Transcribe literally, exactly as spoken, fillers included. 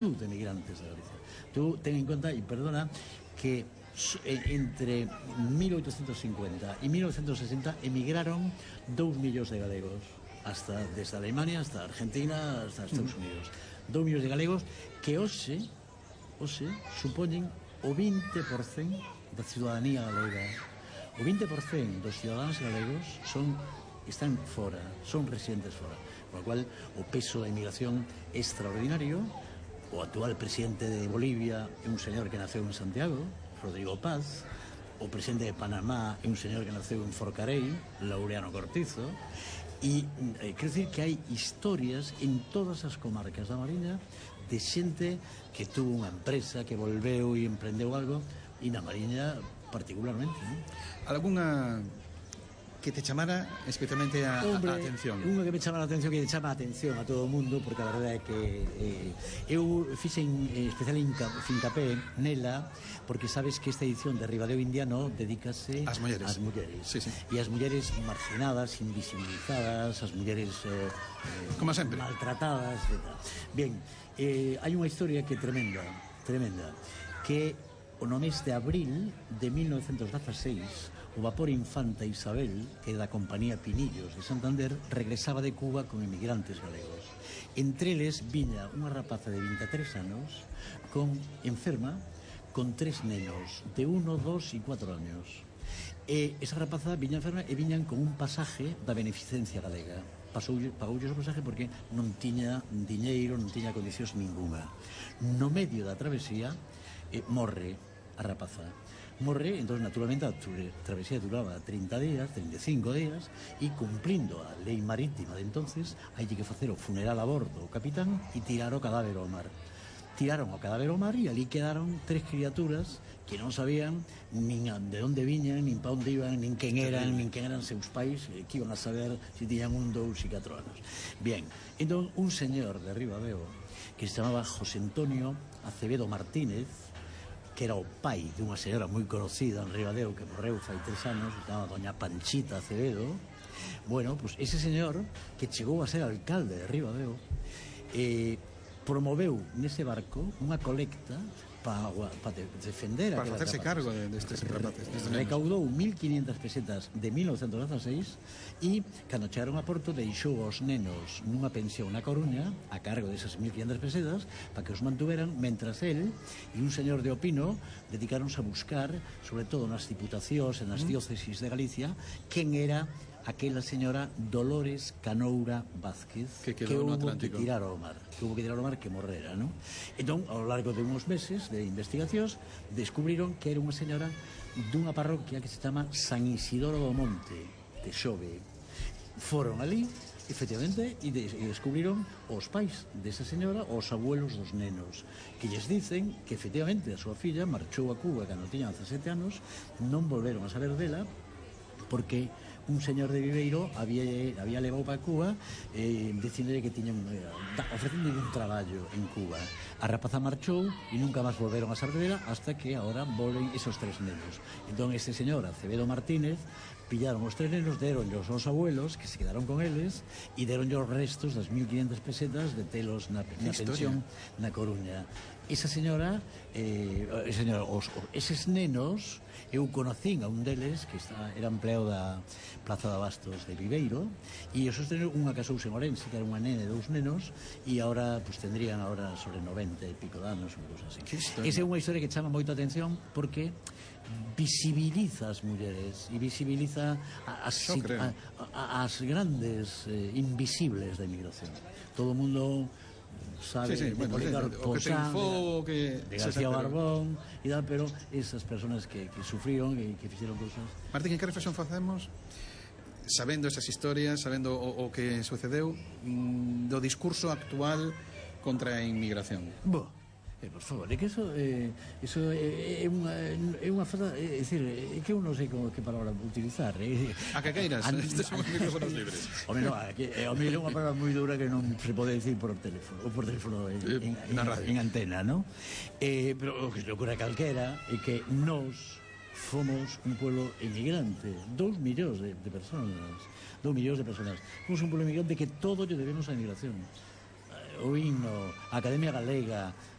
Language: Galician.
de migrantes de Galicia. Tú ten en conta, e perdona, que entre mil oitocentos cincuenta e mil novecientos sesenta emigraron dous millóns de galegos, hasta desde Alemania hasta Argentina hasta Estados Unidos. Dous millóns de galegos que hoxe hoxe supoñen o vinte por cento da ciudadanía galega. O vinte por cento dos ciudadanos galegos son están fora, son residentes fora, por lo cual o peso da emigración é extraordinario. O actual presidente de Bolivia é un señor que naceu en Santiago, Rodrigo Paz. O presidente de Panamá é un señor que naceu en Forcarei, Laureano Cortizo. E eh, quero dicir que hai historias en todas as comarcas da Mariña de xente que tuvo unha empresa, que volveu e emprendeu algo, e na Mariña particularmente, ¿no? Alguna que te chamara especialmente a, Hombre, a atención? Unha que me chama a atención, que chama a atención a todo o mundo, porque a verdade é que eh, eu fixen eh, especial fincapé nela, porque sabes que esta edición de Ribadeo Indiano dedícase ás mulleres, ás mulleres. Sí, sí. E as mulleres marginadas, invisibilizadas, as mulleres eh, como sempre maltratadas, etcétera. Bien, eh, hai unha historia que é tremenda, tremenda, que o no mes de abril de mil novecientos dieciséis o vapor Infanta Isabel, que é da compañía Pinillos de Santander, regresaba de Cuba con emigrantes galegos. Entre eles viña unha rapaza de vinte e tres anos con enferma, con tres nenos de uno, dos e cuatro años. E esa rapaza viña enferma e viñan con un pasaje da beneficencia galega. Pasoulle, pagoulles o pasaje porque non tiña diñeiro, non tiña condicións ninguna. No medio da travesía eh, morre a rapaza. Morre, entón, naturalmente, a travesía duraba trinta días, treinta e cinco días, e cumplindo a lei marítima de entonces, hai que facer o funeral a bordo o capitán e tirar o cadáver ao mar. Tiraron o cadáver ao mar e ali quedaron tres criaturas que non sabían nin de onde viñan, nin pa onde iban, nin quen eran, nin quen eran seus pais, que iban a saber se tiñan un, dous e catro anos. Bien, entón, un señor de Ribadeo que se chamaba José Antonio Acevedo Martínez, que era o pai dunha señora moi conocida en Ribadeo que morreu fai tres anos, que se chamaba doña Panchita Acevedo. Bueno, pues ese señor que chegou a ser alcalde de Ribadeo eh, promoveu nese barco unha colecta para pa defender para facerse cargo destes de rapaces, de recaudou mil quinientas pesetas de mil novecientos dieciséis e cando chegaron a Porto deixou os nenos nunha pensión na Coruña a cargo desas mil quinientas pesetas para que os mantuveran, mentras el e un señor de Opino dedicaronse a buscar, sobre todo nas diputacións e nas diócesis de Galicia, quen era aquela señora Dolores Canoura Vázquez que, que hubo que tirar ao mar que hubo que tirar ao mar que morrera, ¿no? Entón, ao largo de uns meses de investigacións descubriron que era unha señora dunha parroquia que se chama San Isidoro do Monte de Xove. Foron ali efectivamente e, de, e descubriron os pais desa señora, os abuelos dos nenos, que lles dicen que efectivamente a súa filla marchou a Cuba cando tiña dezasete anos, non volveron a saber dela porque un señor de Viveiro había, había levado para Cuba eh, dicindole que tiñan eh, ofrecendo un traballo en Cuba. A rapaza marchou e nunca máis volveron a saber dela hasta que ahora volven esos tres nenos. Entón este señor Acevedo Martínez pillaron os tres nenos, deronllos aos abuelos que se quedaron con eles e deronllos os restos das mil quinientas pesetas de telos na, na pensión na Coruña. Esa señora, eh, señora os, os, eses nenos, eu conocín a un deles que está, era empleado da Plaza de Abastos de Viveiro, e esos nenos, unha casouse en Orense, que era unha nena e dous nenos, e agora pues, tendrían agora sobre noventa e pico de anos, unha cosa así. Esa é unha historia que chama moito a atención porque visibiliza as mulleres e visibiliza as, a, a, as grandes eh, invisibles da inmigración. Todo o mundo sabe, sí, sí, de bueno, Policarpo Sanz, que de García Barbón e tal, pero esas personas que, que sufrieron e que fixeron cosas. Martín, que reflexión facemos sabendo esas historias, sabendo o, o que sucedeu mm, do discurso actual contra a inmigración? Bo, eh, por favor, é que eso eh, eso é, é unha é unha falta, é dicir, é que eu non sei como que palabra utilizar. Eh. A que queiras, estes son os micrófonos libres. Home, non, é que é unha palabra moi dura que non se pode decir por teléfono, ou por teléfono en, en, en, en antena, ¿no? Eh, pero o que se ocurre a calquera é que nós fomos un pueblo emigrante, dous millóns de, de personas, dous millóns de personas. Fomos un pueblo emigrante que todo lle debemos á emigración. O himno, a Academia Galega,